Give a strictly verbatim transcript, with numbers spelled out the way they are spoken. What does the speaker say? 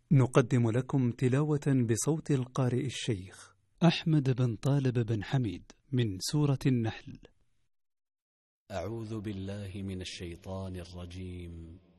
نقدم لكم تلاوة بصوت القارئ الشيخ أحمد بن طالب بن حميد من سورة النحل. أعوذ بالله من الشيطان الرجيم.